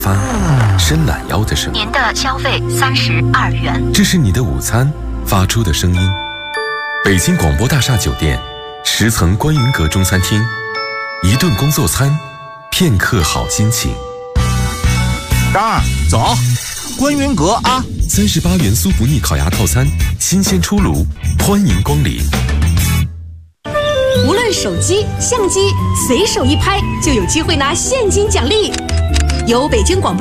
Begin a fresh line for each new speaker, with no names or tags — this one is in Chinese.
伸懒腰的声音。
您的消费32元。
这是你的午餐发出的声音。北京广播大厦酒店10层观云阁中餐厅，一顿工作餐，片刻好心情。
张二，走，观云阁啊
！38元苏不腻烤鸭套餐，新鲜出炉，欢迎光临。
无论手机、相机，随手一拍就有机会拿现金奖励。由北京广播